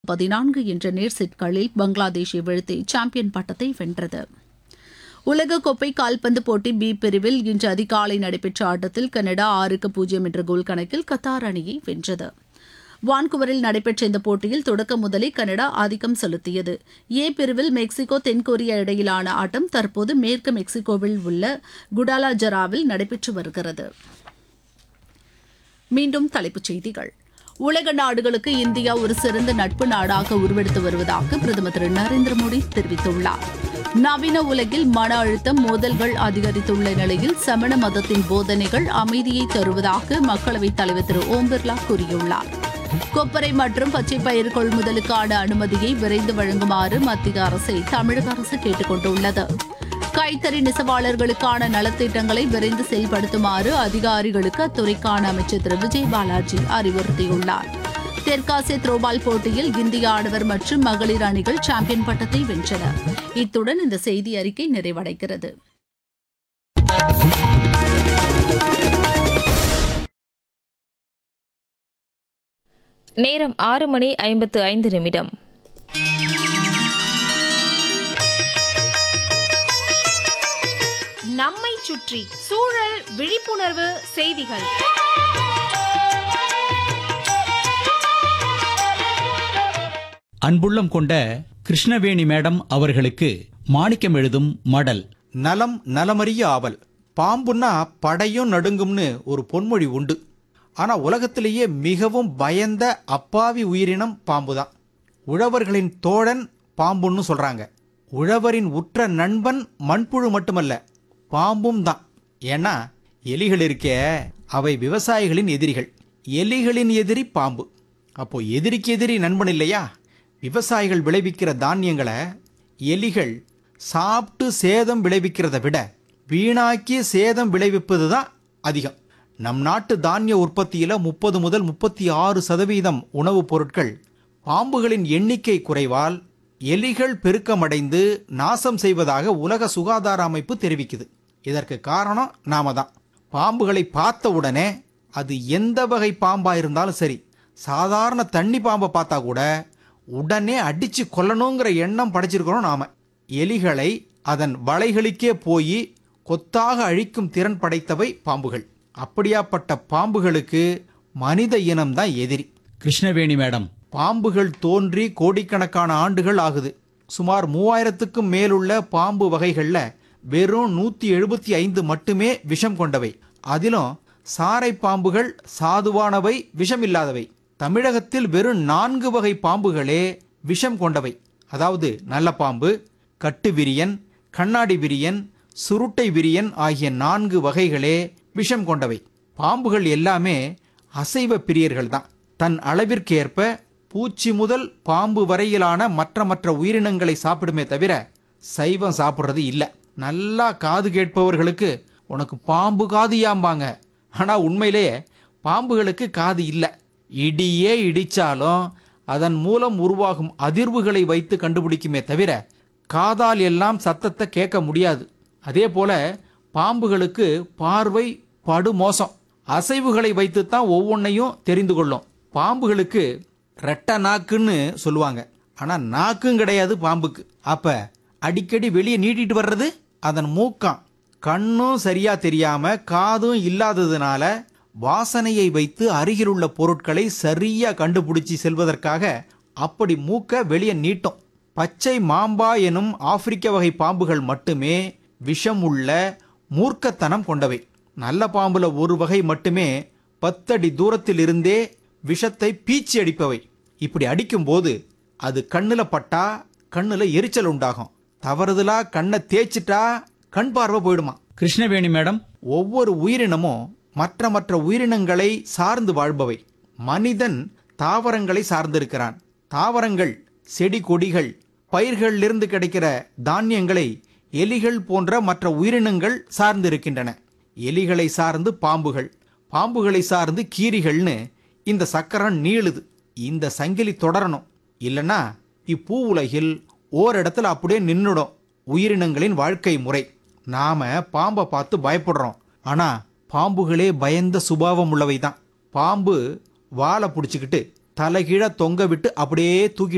14 என்ற நேர் செட்களில் பங்களாதேஷை வீழ்த்தி சாம்பியன் பட்டத்தை வென்றது. உலகக்கோப்பை கால்பந்து போட்டி பி பிரிவில் இன்று அதிகாலை நடைபெற்ற ஆட்டத்தில் கனடா 6-0 என்ற கோல் கணக்கில் கத்தார் அணியை வென்றது. வான்குவரில் நடைபெற்ற இந்த போட்டியில் தொடக்க முதலே கனடா ஆதிக்கம் செலுத்தியது. ஏ பிரிவில் மெக்சிகோ தென்கொரியா இடையிலான ஆட்டம் தற்போது மேற்கு மெக்சிகோவில் உள்ள குடாலாஜராவில் நடைபெற்று வருகிறது. மீண்டும் தலைப்புச் செய்திகள். உலக நாடுகளுக்கு இந்தியா ஒரு சிறந்த நட்பு நாடாக உருவெடுத்து வருவதாக பிரதமர் திரு நரேந்திர மோடி தெரிவித்துள்ளார். நவீன உலகில் மன அழுத்தம், மோதல்கள் அதிகரித்துள்ள நிலையில் சமண மதத்தின் போதனைகள் அமைதியை தருவதாக மக்களவைத் தலைவர் திரு ஓம் பிர்லா கூறியுள்ளார். கொப்பரை மற்றும் பச்சை பயிர் கொள்முதலுக்கான அனுமதியை விரைந்து வழங்குமாறு மத்திய அரசை தமிழக அரசு கேட்டுக் கொண்டுள்ளது. கைத்தறி நெசவாளர்களுக்கான நலத்திட்டங்களை விரைந்து செயல்படுத்துமாறு அதிகாரிகளுக்கு அத்துறைக்கான அமைச்சர் திரு விஜய் பாலாஜி அறிவுறுத்தியுள்ளார். தெற்காசிய த்ரோபால் போட்டியில் இந்திய ஆடவர் மற்றும் மகளிர் அணிகள் சாம்பியன் பட்டத்தை வென்றன. இத்துடன் இந்த செய்தி அறிக்கை நிறைவடைகிறது. நேரம் 6:55. நம்மை சுற்றி சூழல் விழிப்புணர்வு செய்திகள். அன்புள்ளம் கொண்ட கிருஷ்ணவேணி மேடம் அவர்களுக்கு மாணிக்கம் எழுதும் மடல். நலம் நலமறிய ஆவல். பாம்புன்னா படையும் நடுங்கும்னு ஒரு பொன்மொழி உண்டு. ஆனா உலகத்திலேயே மிகவும் பயந்த அப்பாவி உயிரினம் பாம்புதான். உழவர்களின் தோழன் பாம்புன்னு சொல்றாங்க. உழவரின் உற்ற நண்பன் மண்புழு மட்டுமல்ல, பாம்பும் தான். ஏன்னா எலிகள் இருக்கே, அவை விவசாயிகளின் எதிரிகள். எலிகளின் எதிரி பாம்பு. அப்போ எதிரிக்கு எதிரி நண்பன் இல்லையா? விவசாயிகள் விளைவிக்கிற தானியங்களை எலிகள் சாப்பிட்டு சேதம் விளைவிக்கிறத விட வீணாக்கி சேதம் விளைவிப்பது தான் அதிகம். நம் நாட்டு தானிய உற்பத்தியில் 30 முதல் 36% உணவுப் பொருட்கள் பாம்புகளின் எண்ணிக்கை குறைவால் எலிகள் பெருக்கமடைந்து நாசம் செய்வதாக உலக சுகாதார அமைப்பு தெரிவிக்குது. இதற்கு காரணம் நாம தான். பாம்புகளை பார்த்த உடனே அது எந்த வகை பாம்பா இருந்தாலும் சரி, சாதாரண தண்ணி பாம்பை பார்த்தா கூட உடனே அடிச்சு கொல்லணுங்கிற எண்ணம் படைச்சிருக்கிறோம் நாம. எலிகளை அதன் வலைகளுக்கே போய் கொத்தாக அழிக்கும் திறன் படைத்தவை பாம்புகள். அப்படியாப்பட்ட பாம்புகளுக்கு மனித இனம்தான் எதிரி. கிருஷ்ணவேணி மேடம், பாம்புகள் தோன்றி கோடிக்கணக்கான ஆண்டுகள் ஆகுது. சுமார் 3000க்கும் மேலுள்ள பாம்பு வகைகள்ல வெறும் 175 மட்டுமே விஷம் கொண்டவை. அதிலும் சாரை பாம்புகள் சாதுவானவை, விஷம் இல்லாதவை. தமிழகத்தில் வெறும் 4 வகை பாம்புகளே விஷம் கொண்டவை. அதாவது நல்ல பாம்பு, கட்டு விரியன், கண்ணாடி விரியன், சுருட்டை விரியன் ஆகிய 4 வகைகளே விஷம் கொண்டவை. பாம்புகள் எல்லாமே அசைவ பிரியர்கள் தான். தன் அளவிற்கேற்ப பூச்சி முதல் பாம்பு வரையிலான மற்ற உயிரினங்களை சாப்பிடுமே தவிர சைவம் சாப்பிட்றது இல்லை. நல்லா காது கேட்பவர்களுக்கு உனக்கு பாம்பு காது யாம்பாங்க. ஆனால் உண்மையிலேயே பாம்புகளுக்கு காது இல்லை. இடியே இடிச்சாலும் அதன் மூலம் உருவாகும் அதிர்வுகளை வைத்து கண்டுபிடிக்குமே தவிர காதால் எல்லாம் சத்தத்தை கேட்க முடியாது. அதே போல பாம்புகளுக்கு பார்வை படு மோசம். அசைவுகளை வைத்துத்தான் ஒவ்வொன்றையும் தெரிந்து கொள்ளும். பாம்புகளுக்கு ரெட்ட நாக்குன்னு சொல்லுவாங்க. ஆனால் நாக்கும் கிடையாது பாம்புக்கு. அப்ப அடிக்கடி வெளியே நீட்டிட்டு வர்றது அதன் மூக்கம். கண்ணும் சரியா தெரியாம காதும் இல்லாததுனால வாசனையை வைத்து அருகிலுள்ள பொருட்களை சரியா கண்டுபிடிச்சி செல்வதற்காக அப்படி மூக்க வெளியே நீட்டும். பச்சை மாம்பா எனும் ஆப்பிரிக்க வகை பாம்புகள் மட்டுமே விஷம் உள்ள மூர்க்கத்தனம் கொண்டவை. நல்ல பாம்புல ஒரு வகை மட்டுமே 10 அடி தூரத்தில் இருந்தே விஷத்தை பீச்சி அடிப்பவை. இப்படி அடிக்கும்போது அது கண்ணுல பட்டா கண்ணுல எரிச்சல் உண்டாகும். தவறுதலா கண்ணை தேய்ச்சிட்டா கண் பார்வை போயிடுமா. கிருஷ்ணவேணி மேடம், ஒவ்வொரு உயிரினமும் மற்ற உயிரினங்களை சார்ந்து வாழ்பவை. மனிதன் தாவரங்களை சார்ந்திருக்கிறான். தாவரங்கள், செடி கொடிகள், பயிர்களிலிருந்து கிடைக்கிற தானியங்களை எலிகள் போன்ற மற்ற உயிரினங்கள் சார்ந்து இருக்கின்றன. எலிகளை சார்ந்து பாம்புகள், பாம்புகளை சார்ந்து கீரிகள்னு இந்த சக்கரம் நீளுது. இந்த சங்கிலி தொடரணும். இல்லைன்னா இப்பூ உலகில் ஓரிடத்துல அப்படியே நின்றுடும் உயிரினங்களின் வாழ்க்கை முறை. நாம பாம்பை பார்த்து பயப்படுறோம். ஆனா பாம்புகளே பயந்த சுபாவம் உள்ளவை தான். பாம்பு வாலை பிடிச்சிக்கிட்டு தலைகீழ தொங்க விட்டு அப்படியே தூக்கி